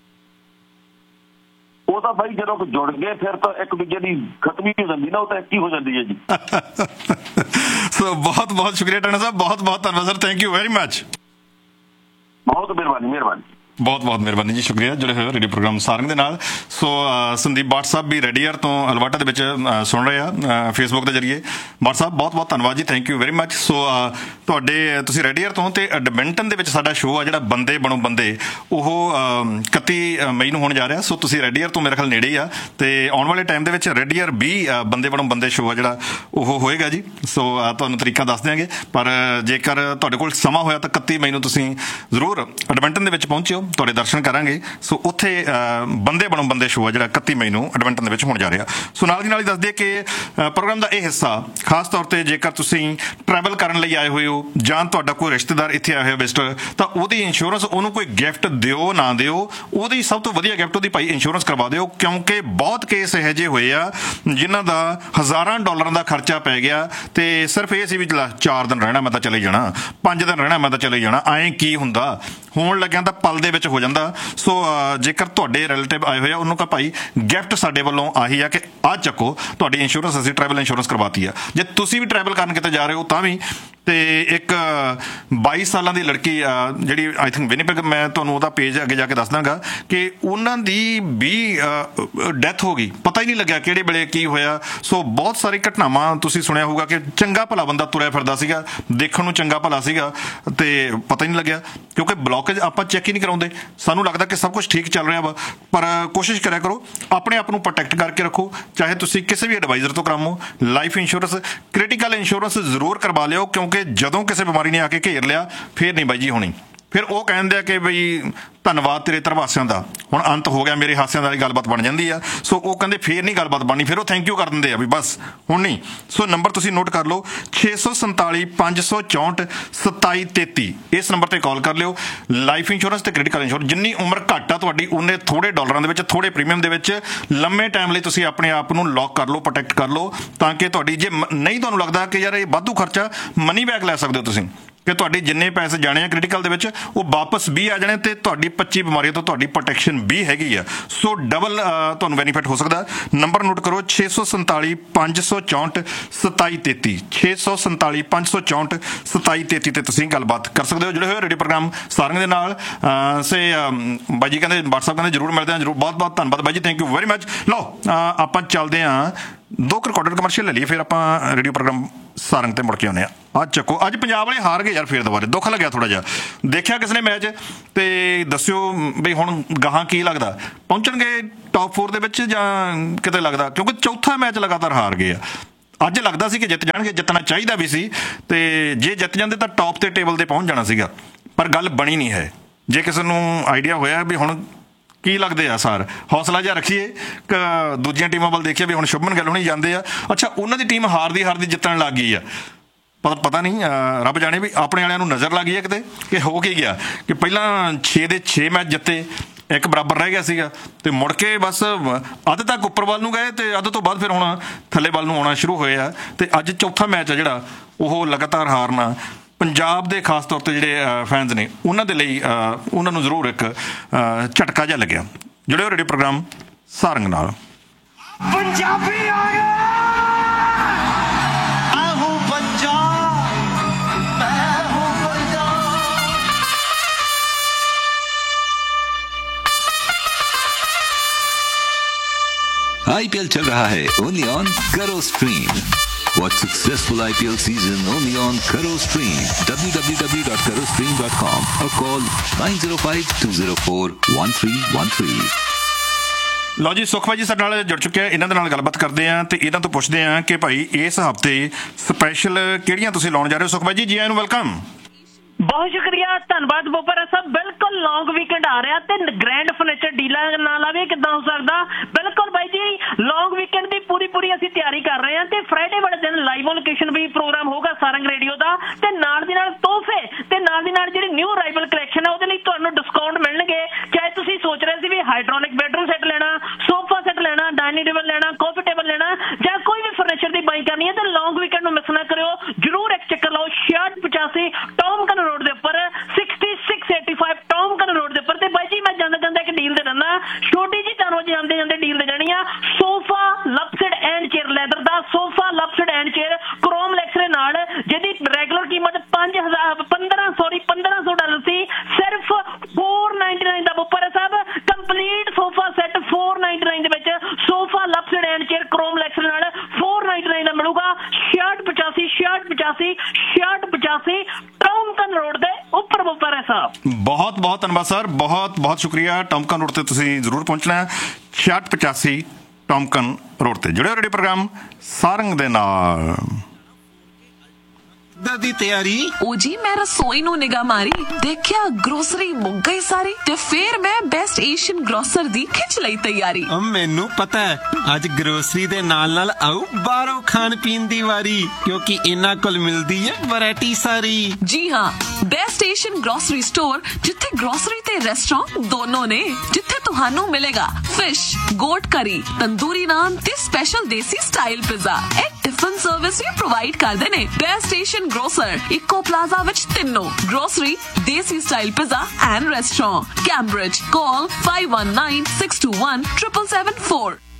ਉਹ ਤਾਂ ਬਾਈ ਜਦੋਂ ਜੁੜ ਗਏ ਫਿਰ ਤਾਂ ਇੱਕ ਦੂਜੇ ਦੀ ਖਤਮ ਹੀ ਹੋ ਜਾਂਦੀ ਨਾ, ਉਹ ਤਾਂ ਇੱਕ ਹੀ ਹੋ ਜਾਂਦੀ ਹੈ ਜੀ। ਸੋ ਬਹੁਤ ਬਹੁਤ ਸ਼ੁਕਰੀਆ ਟਣਾ ਸਾਹਿਬ, ਬਹੁਤ ਬਹੁਤ ਧੰਨਵਾਦ sir, thank you very much. ਬਹੁਤ ਮਿਹਰਬਾਨੀ। ਬਹੁਤ ਬਹੁਤ ਮਿਹਰਬਾਨੀ ਜੀ, ਸ਼ੁਕਰੀਆ ਜੁੜੇ ਹੋਏ ਰੇਡੀਓ ਪ੍ਰੋਗਰਾਮ ਸਾਰੰਗ ਦੇ ਨਾਲ। ਸੋ ਸੰਦੀਪ ਬਾਟ ਸਾਹਿਬ ਵੀ ਰੈਡੀਅਰ ਤੋਂ ਅਲਬਰਟਾ ਦੇ ਵਿੱਚ ਸੁਣ ਰਹੇ ਆ ਫੇਸਬੁੱਕ ਦੇ ਜਰੀਏ। ਬਾਟ ਸਾਹਿਬ ਬਹੁਤ ਬਹੁਤ ਧੰਨਵਾਦ ਜੀ, ਥੈਂਕ ਯੂ ਵੈਰੀ ਮਚ। ਸੋ ਤੁਹਾਡੇ ਤੁਸੀਂ ਰੈਡੀਅਰ ਤੋਂ, ਤੇ ਐਡਮਿੰਟਨ ਦੇ ਵਿੱਚ ਸਾਡਾ ਸ਼ੋਅ ਆ ਜਿਹੜਾ ਬੰਦੇ ਬਣੋ ਬੰਦੇ, ਉਹ 31 ਮਈ ਨੂੰ ਹੋਣ ਜਾ ਰਿਹਾ। ਸੋ ਤੁਸੀਂ ਰੈਡੀਅਰ ਤੋਂ ਮੇਰੇ ਖਿਆਲ ਨੇੜੇ ਹੀ ਆ, ਤੇ ਆਉਣ ਵਾਲੇ ਟਾਈਮ ਦੇ ਵਿੱਚ ਰੈਡੀਅਰ ਵੀ ਬੰਦੇ ਬਣੋ ਬੰਦੇ ਸ਼ੋਅ ਆ ਜਿਹੜਾ ਉਹ ਹੋਏਗਾ ਜੀ। ਸੋ ਤੁਹਾਨੂੰ ਤਰੀਕਾ ਦੱਸ ਦਿਆਂਗੇ, ਪਰ ਜੇਕਰ ਤੁਹਾਡੇ ਕੋਲ ਸਮਾਂ ਹੋਇਆ ਤਾਂ 31 ਮਈ ਨੂੰ ਤੁਸੀਂ ਜ਼ਰੂਰ ਐਡਮਿੰਟਨ ਦੇ ਵਿੱਚ ਪਹੁੰਚਿਓ, ਤੁਹਾਡੇ ਦਰਸ਼ਨ ਕਰਾਂਗੇ। ਸੋ ਉੱਥੇ ਬੰਦੇ ਬਣੋ ਬੰਦੇ ਸ਼ੋਅ ਆ ਜਿਹੜਾ 31 ਮਈ ਨੂੰ ਐਡਮਿੰਟਨ ਦੇ ਵਿੱਚ ਹੋਣ ਜਾ ਰਿਹਾ। ਸੋ ਨਾਲ ਦੀ ਨਾਲ ਹੀ ਦੱਸ ਦਈਏ ਕਿ ਪ੍ਰੋਗਰਾਮ ਦਾ ਇਹ ਹਿੱਸਾ ਖਾਸ ਤੌਰ ਤੇ ਜੇਕਰ ਤੁਸੀਂ ਟਰੈਵਲ ਕਰਨ ਲਈ ਆਏ ਹੋਏ ਹੋ ਜਾਂ ਤੁਹਾਡਾ ਕੋਈ ਰਿਸ਼ਤੇਦਾਰ ਇੱਥੇ ਆਇਆ ਹੋਇਆ ਵਿਜ਼ਟਰ, ਤਾਂ ਉਹਦੀ ਇੰਸ਼ੋਰੈਂਸ, ਉਹਨੂੰ ਕੋਈ ਗਿਫਟ ਦਿਓ ਨਾ ਦਿਓ, ਉਹਦੀ ਸਭ ਤੋਂ ਵਧੀਆ ਗਿਫਟ ਉਹਦੀ ਭਾਈ ਇੰਸ਼ੋਰੈਂਸ ਕਰਵਾ ਦਿਓ, ਕਿਉਂਕਿ ਬਹੁਤ ਕੇਸ ਇਹੋ ਜਿਹੇ ਹੋਏ ਆ ਜਿਨ੍ਹਾਂ ਦਾ ਹਜ਼ਾਰਾਂ ਡਾਲਰਾਂ ਦਾ ਖਰਚਾ ਪੈ ਗਿਆ, ਤੇ ਸਿਰਫ ਇਹ ਸੀ ਵੀ 4 ਦਿਨ ਰਹਿਣਾ ਮੈਂ ਤਾਂ ਚਲੇ ਜਾਣਾ, 5 ਦਿਨ ਰਹਿਣਾ ਮੈਂ ਤਾਂ ਚਲੇ ਜਾਣਾ। ਐਂ ਕੀ ਹੁੰਦਾ, ਹੋਣ ਲੱਗਿਆ ਤਾਂ ਪਲ ਦੇ ਵਿੱਚ ਹੋ ਜਾਂਦਾ। ਸੋ ਜੇਕਰ ਤੁਹਾਡੇ ਰਿਲੇਟਿਵ ਆਏ ਹੋਏ ਆ, ਉਹਨੂੰ ਕਹ ਭਾਈ ਗਿਫਟ ਸਾਡੇ ਵੱਲੋਂ ਆਹੀ ਆ ਕਿ ਆਹ ਚੱਕੋ ਤੁਹਾਡੀ ਇੰਸ਼ੋਰੈਂਸ, ਅਸੀਂ ਟਰੈਵਲ ਇੰਸ਼ੋਰੈਂਸ ਕਰਵਾਤੀ ਆ। ਜੇ ਤੁਸੀਂ ਵੀ ਟਰੈਵਲ ਕਰਨ ਕਿਤੇ ਜਾ ਰਹੇ ਹੋ ਤਾਂ ਵੀ। ਤੇ ਇੱਕ 22 ਸਾਲਾਂ ਦੀ ਲੜਕੀ ਜਿਹੜੀ ਆਈ ਥਿੰਕ ਵਿਨੀਪੈਗ, ਮੈਂ ਤੁਹਾਨੂੰ ਉਹਦਾ ਪੇਜ ਅੱਗੇ ਜਾ ਕੇ ਦੱਸ ਦਾਂਗਾ ਕਿ ਉਹਨਾਂ ਦੀ ਵੀ ਡੈਥ ਹੋ ਗਈ, ਪਤਾ ਹੀ ਨਹੀਂ ਲੱਗਿਆ ਕਿਹੜੇ ਵੇਲੇ ਕੀ ਹੋਇਆ। ਸੋ ਬਹੁਤ ਸਾਰੀ ਘਟਨਾਵਾਂ ਤੁਸੀਂ ਸੁਣਿਆ ਹੋਊਗਾ ਕਿ ਚੰਗਾ ਭਲਾ ਬੰਦਾ ਤੁਰਿਆ ਫਿਰਦਾ ਸੀਗਾ, ਦੇਖਣ ਨੂੰ ਚੰਗਾ ਭਲਾ ਸੀਗਾ, ਤੇ ਪਤਾ ਹੀ ਨਹੀਂ ਲੱਗਿਆ ਕਿਉਂਕਿ ਬਲੌਕ ਬਲੌਕੇਜ ਆਪਾਂ ਚੈੱਕ ਹੀ ਨਹੀਂ ਕਰਾਉਂਦੇ। ਸਾਨੂੰ ਲੱਗਦਾ ਕਿ ਸਭ ਕੁਝ ਠੀਕ ਚੱਲ ਰਿਹਾ ਵਾ, ਪਰ ਕੋਸ਼ਿਸ਼ ਕਰਿਆ ਕਰੋ ਆਪਣੇ ਆਪ ਨੂੰ ਪ੍ਰੋਟੈਕਟ ਕਰਕੇ ਰੱਖੋ। ਚਾਹੇ ਤੁਸੀਂ ਕਿਸੇ ਵੀ ਐਡਵਾਈਜ਼ਰ ਤੋਂ ਕਰਾਵੋ, ਲਾਈਫ ਇੰਸ਼ੋਰੈਂਸ, ਕ੍ਰਿਟੀਕਲ ਇੰਸ਼ੋਰੈਂਸ ਜ਼ਰੂਰ ਕਰਵਾ ਲਿਓ, ਕਿਉਂਕਿ ਜਦੋਂ ਕਿਸੇ ਬਿਮਾਰੀ ਨੇ ਆ ਕੇ ਘੇਰ ਲਿਆ ਫਿਰ ਨਹੀਂ ਬਾਈ ਜੀ ਹੋਣੀ। ਫਿਰ ਉਹ ਕਹਿੰਦੇ ਆ ਕਿ ਬਈ ਧੰਨਵਾਦ ਤੇਰੇ ਧਰਵਾਸਿਆਂ ਦਾ, ਹੁਣ ਅੰਤ ਹੋ ਗਿਆ, ਮੇਰੇ ਹਾਸਿਆਂ ਵਾਲੀ ਗੱਲਬਾਤ ਬਣ ਜਾਂਦੀ ਆ। ਸੋ ਉਹ ਕਹਿੰਦੇ ਫੇਰ ਨਹੀਂ ਗੱਲਬਾਤ ਬਣਨੀ, ਫਿਰ ਉਹ ਥੈਂਕ ਯੂ ਕਰ ਦਿੰਦੇ ਆ ਵੀ ਬਸ ਹੁਣ ਨਹੀਂ। ਸੋ ਨੰਬਰ ਤੁਸੀਂ ਨੋਟ ਕਰ ਲਓ 647 564 2733, ਇਸ ਨੰਬਰ ਤੇ ਕਾਲ ਕਰ ਲਿਓ। ਲਾਈਫ ਇੰਸ਼ੋਰੈਂਸ ਤੇ ਕ੍ਰਿਟੀਕਲ ਇੰਸ਼ੋਰੈਂਸ, ਜਿੰਨੀ ਉਮਰ ਘੱਟ ਆ ਤੁਹਾਡੀ ਉਨੇ ਥੋੜੇ ਡਾਲਰਾਂ ਦੇ ਵਿੱਚ, ਥੋੜੇ ਪ੍ਰੀਮੀਅਮ ਦੇ ਵਿੱਚ ਲੰਮੇ ਟਾਈਮ ਲਈ ਤੁਸੀਂ ਆਪਣੇ ਆਪ ਨੂੰ ਲੌਕ ਕਰ ਲਓ, ਪ੍ਰੋਟੈਕਟ ਕਰ ਲਓ, ਤਾਂ ਕਿ ਤੁਹਾਡੀ ਜੇ ਨਹੀਂ ਤੁਹਾਨੂੰ ਲੱਗਦਾ ਕਿ ਯਾਰ ਇਹ ਵਾਧੂ ਖਰਚਾ, ਮਨੀ ਬੈਕ ਲੈ ਸਕਦੇ ਹੋ ਤੁਸੀਂ, ਕਿ ਤੁਹਾਡੇ ਜਿੰਨੇ ਪੈਸੇ ਜਾਣੇ ਆ ਕ੍ਰਿਟੀਕਲ ਦੇ ਵਿੱਚ ਉਹ ਵਾਪਸ ਵੀ ਆ ਜਾਣੇ ਤੇ ਤੁਹਾਡੀ 25 ਬਿਮਾਰੀਆਂ ਤੋਂ ਤੁਹਾਡੀ ਪ੍ਰੋਟੈਕਸ਼ਨ ਵੀ ਹੈਗੀ ਆ। ਸੋ ਡਬਲ ਤੁਹਾਨੂੰ ਬੈਨੀਫਿਟ ਹੋ ਸਕਦਾ। ਨੰਬਰ ਨੋਟ ਕਰੋ 647 564 2733, 647 564 2733 ਤੇ ਤੁਸੀਂ ਗੱਲਬਾਤ ਕਰ ਸਕਦੇ ਹੋ। ਜੁੜੇ ਹੋਏ ਰੇਡੀਓ ਪ੍ਰੋਗਰਾਮ ਸਾਰੰਗ ਦੇ ਨਾਲ। ਬਾਈ ਜੀ ਕਹਿੰਦੇ WhatsApp ਕਹਿੰਦੇ ਜ਼ਰੂਰ ਮਿਲਦੇ ਹਾਂ, ਜ਼ਰੂਰ। ਬਹੁਤ ਬਹੁਤ ਧੰਨਵਾਦ ਬਾਈ ਜੀ, ਥੈਂਕ ਯੂ ਵੈਰੀ ਮਚ। ਲਓ ਆਪਾਂ ਚੱਲਦੇ ਹਾਂ 2 ਰਿਕਾਰਡਡ ਕਮਰਸ਼ੀਅਲ ਲੈ ਲਈਏ, ਫਿਰ ਆਪਾਂ ਰੇਡੀਓ ਪ੍ਰੋਗਰਾਮ ਸਾਰੰਗ ਤੇ ਮੁੜ ਕੇ ਆਉਂਦੇ ਆ। ਅੱਜ ਚੱਕੋ, ਅੱਜ ਪੰਜਾਬ ਵਾਲੇ ਹਾਰ ਗਏ ਯਾਰ, ਫਿਰ ਦੁਬਾਰੇ ਦੁੱਖ ਲੱਗਿਆ ਥੋੜਾ ਜਿਹਾ। ਦੇਖਿਆ ਕਿਸ ਨੇ ਮੈਚ ਤੇ ਦੱਸਿਓ ਬਈ ਹੁਣ ਗਾਹਾਂ ਕੀ ਲੱਗਦਾ, ਪਹੁੰਚਣਗੇ ਟੌਪ 4 ਦੇ ਵਿੱਚ ਜਾਂ ਕਿਤੇ ਲੱਗਦਾ, ਕਿਉਂਕਿ ਚੌਥਾ ਮੈਚ ਲਗਾਤਾਰ ਹਾਰ ਗਏ ਆ। ਅੱਜ ਲੱਗਦਾ ਸੀ ਕਿ ਜਿੱਤ ਜਾਣਗੇ, ਜਿੱਤਣਾ ਚਾਹੀਦਾ ਵੀ ਸੀ, ਤੇ ਜੇ ਜਿੱਤ ਜਾਂਦੇ ਤਾਂ ਟੌਪ ਤੇ ਟੇਬਲ ਤੇ ਪਹੁੰਚ ਜਾਣਾ ਸੀਗਾ, ਪਰ ਗੱਲ ਬਣੀ ਨਹੀਂ ਹੈ। ਜੇ ਕਿਸੇ ਨੂੰ ਆਈਡੀਆ ਹੋਇਆ ਵੀ ਹੁਣ ਕੀ ਲੱਗਦੇ ਆ ਸਾਰ, ਹੌਸਲਾ ਜਿਹਾ ਰੱਖੀਏ। ਦੂਜੀਆਂ ਟੀਮਾਂ ਵੱਲ ਦੇਖੀਏ ਵੀ ਹੁਣ ਸ਼ੁਭਮਨ ਗਿੱਲ ਹੁਣੀ ਜਾਂਦੇ ਆ, ਅੱਛਾ ਉਹਨਾਂ ਦੀ ਟੀਮ ਹਾਰਦੀ ਜਿੱਤਣ ਲੱਗ ਗਈ ਆ। ਪਤਾ ਨਹੀਂ, ਰੱਬ ਜਾਣੇ ਵੀ ਆਪਣੇ ਵਾਲਿਆਂ ਨੂੰ ਨਜ਼ਰ ਲੱਗ ਗਈ ਹੈ ਕਿਤੇ ਕਿ ਹੋ ਕੀ ਗਿਆ, ਕਿ ਪਹਿਲਾਂ 6 ਦੇ 6 ਮੈਚ ਜਿੱਤੇ, 1 ਬਰਾਬਰ ਰਹਿ ਗਿਆ ਸੀਗਾ, ਤੇ ਮੁੜ ਕੇ ਬਸ ਅੱਧ ਤੱਕ ਉੱਪਰ ਵੱਲ ਨੂੰ ਗਏ ਤੇ ਅੱਧ ਤੋਂ ਬਾਅਦ ਫਿਰ ਹੁਣ ਥੱਲੇ ਵੱਲ ਨੂੰ ਆਉਣਾ ਸ਼ੁਰੂ ਹੋਏ ਆ। ਤੇ ਅੱਜ ਚੌਥਾ ਮੈਚ ਆ ਜਿਹੜਾ ਉਹ ਲਗਾਤਾਰ ਹਾਰਨਾ ਪੰਜਾਬ ਦੇ ਖਾਸ ਤੌਰ ਤੇ ਜਿਹੜੇ ਫੈਨਸ ਨੇ ਉਹਨਾਂ ਦੇ ਲਈ, ਉਹਨਾਂ ਨੂੰ ਜ਼ਰੂਰ ਇੱਕ ਝਟਕਾ ਜਿਹਾ ਲੱਗਿਆ। ਜੁੜਿਓ ਰੇਡੀਓ ਪ੍ਰੋਗਰਾਮ ਸਾਰੰਗ ਨਾਲ। ਪੰਜਾਬੀ ਆ ਗਿਆ, ਆਹੋ ਪੰਜਾਬ, ਮੈਂ ਹੂੰ ਪੰਜਾਬ। IPL चल रहा है only on Karo Stream. Watch successful IPL season only on Karo Stream. www.karostream.com or call 905-204-1313. ਲਓ ਜੀ, ਸੁਖਬਾਈ ਜੀ ਸਾਡੇ ਨਾਲ ਜੁੜ ਚੁੱਕੇ ਆ, ਇਹਨਾਂ ਦੇ ਨਾਲ ਗੱਲਬਾਤ ਕਰਦੇ ਆ ਤੇ ਇਹਨਾਂ ਤੋਂ ਪੁੱਛਦੇ ਆ ਕਿ ਭਾਈ ਇਸ ਹਫ਼ਤੇ ਸਪੈਸ਼ਲ ਕਿਹੜੀਆਂ ਤੁਸੀਂ ਲਾਉਣ ਜਾ ਰਹੇ ਹੋ। ਸੁਖਬਾਈ ਜੀ, ਜੀ ਆਇਆਂ ਨੂੰ, ਵੈਲਕਮ। ਬਹੁਤ ਸ਼ੁਕਰੀਆ, ਧੰਨਵਾਦ ਬੋਪਰਾ ਸਾਹਿਬ। ਬਿਲਕੁਲ ਲੌਂਗ ਵੀਕਐਂਡ ਆ ਰਿਹਾ ਤੇ ਗ੍ਰੈਂਡ ਫਰਨੀਚਰ ਡੀਲਰ ਨਾਲ ਆਵੇ ਕਿੱਦਾਂ ਹੋ ਸਕਦਾ। ਬਿਲਕੁਲ ਬਾਈ ਜੀ, ਲੌਂਗ ਵੀਕਐਂਡ ਦੀ ਪੂਰੀ ਅਸੀਂ ਤਿਆਰੀ ਕਰ ਰਹੇ ਹਾਂ ਤੇ ਫਰਾਈਡੇ ਵਾਲੇ ਦਿਨ ਲਾਈਵ ਲੋਕੇਸ਼ਨ ਵੀ ਪ੍ਰੋਗਰਾਮ ਹੋਊਗਾ ਸਾਰੰਗ ਰੇਡੀਓ ਦਾ, ਤੇ ਨਾਲ ਦੀ ਨਾਲ ਤੋਹਫੇ ਤੇ ਨਾਲ ਦੀ ਨਾਲ ਜਿਹੜੀ ਨਿਊ ਅਰਾਈਵਲ ਕਲੈਕਸ਼ਨ ਹੈ ਉਹਦੇ ਲਈ ਤੁਹਾਨੂੰ ਡਿਸਕਾਊਂਟ ਮਿਲਣਗੇ। ਚਾਹੇ ਤੁਸੀਂ ਸੋਚ ਰਹੇ ਸੀ ਵੀ ਹਾਈਡ੍ਰੋਲਿਕ ਬੈਡਰੂਮ ਸੈੱਟ ਲੈਣਾ, ਸੋਫਾ ਸੈੱਟ ਲੈਣਾ, ਡਾਈਨਿੰਗ ਟੇਬਲ ਲੈਣਾ, ਕਾਫੀ ਟੇਬਲ ਲੈਣਾ, ਜਾਂ ਕੋਈ ਵੀ ਫਰਨੀਚਰ ਦੀ ਬਾਈ ਕਰਨੀ ਹੈ ਤੇ ਲੌਂਗ ਵੀਕਐਂਡ ਨੂੰ ਮਿਸ ਨਾ ਕਰਿਓ, ਜਰੂਰ ਇੱਕ ਚੱਕਰ ਲਾਓ। 6685 ਟੌਮਕਨ ਰੋਡ ਦੇ ਉੱਪਰ, 6685 ਟੌਮਕਨ ਰੋਡ ਦੇ ਉੱਪਰ। ਤੇ ਬਾਈ ਜੀ ਮੈਂ ਜਾਂਦਾ ਇੱਕ ਡੀਲ ਦੇ ਦਿੰਦਾ, ਛੋਟੀ ਜੀ ਤੁਹਾਨੂੰ ਜਾਂਦੇ ਡੀਲ ਦੇ ਜਾਣੀ ਆ। Sofa ਲਪਸਡ and chair, leather the sofa ਲਪਸਡ and chair chrome lacks ਦੇ ਨਾਲ, ਜਿਹਦੀ ਰੈਗੂਲਰ ਕੀਮਤ $1500 ਸੀ, ਸਿਰਫ $499 ਦਾ ਬੋਪਰ ਸਾਹਿਬ। ਕੰਪਲੀਟ ਸੋਫਾ ਸੈੱਟ $499 ਦੇ ਵਿੱਚ sofa ਲਪਸਡ and chair chrome lacks ਦੇ ਨਾਲ $499 ਦਾ ਮਿਲੂਗਾ। 6685 ਟੌਮਕਨ ਰੋਡ ਦੇ ਉੱਪਰ ਬੋਪਰ ਸਾਹਿਬ। ਬਹੁਤ ਧੰਨਵਾਦ ਸਰ, ਬਹੁਤ ਸ਼ੁਕਰੀਆ। ਟੌਮਕਨ ਰੋਡ ਤੇ ਤੁਸੀਂ ਜ਼ਰੂਰ ਪਹੁੰਚਣਾ ਹੈ, 6685 ਟੌਮਕਨ ਰੋਡ ਤੇ। ਜੁੜਿਓ ਰੇਡੀਓ ਪ੍ਰੋਗਰਾਮ ਸਾਰੰਗ ਦੇ ਨਾਲ। ਦੀ ਤਿਆਰੀ ओ जी मैं रसोई ਨੂੰ ਨਿਗਾਹ ਮਾਰੀ, ਦੇਖਿਆ ਗਰੋਸਰੀ ਮੁੱਕ ਗਈ ਸਾਰੀ, ਤੇ ਫਿਰ ਮੈਂ ਬੈਸਟ ਏਸ਼ੀਅਨ ਗਰੋਸਰ ਦੀ ਖਿੱਚ ਲਈ ਤਿਆਰੀ। ਮੈਨੂੰ ਪਤਾ ਹੈ ਅੱਜ ਗਰੋਸਰੀ ਦੇ ਨਾਲ ਆਉ ਬਾਹਰੋਂ ਖਾਣ ਪੀਣ ਦੀ ਵਾਰੀ, ਕਿਉਂਕਿ ਇਹਨਾਂ ਕੋਲ ਮਿਲਦੀ ਹੈ ਵੈਰਾਈਟੀ ਸਾਰੀ। ਜੀ ਹਾਂ, ਬੈਸਟ ਏਸ਼ੀਅਨ ਗਰੋਸਰੀ ਸਟੋਰ, ਜਿੱਥੇ ਗਰੋਸਰੀ ਤੇ ਰੈਸਟੋਰੈਂਟ ਦੋਨੋਂ ਨੇ, ਜਿੱਥੇ ਤੁਹਾਨੂੰ ਮਿਲੇਗਾ ਫਿਸ਼, ਗੋਟ ਕਰੀ, ਤੰਦੂਰੀ ਨਾਨ ਤੇ ਸਪੈਸ਼ਲ ਦੇਸੀ ਸਟਾਈਲ ਪਿਜ਼ਾ। ਇਹ ਟਿਫਨ ਸਰਵਿਸ ਵੀ ਪ੍ਰੋਵਾਈਡ ਕਰਦੇ ਨੇ। Best Asian grocer eco plaza विच तीनों ग्रोसरी, देसी style pizza and restaurant, Cambridge. Call 5196217774।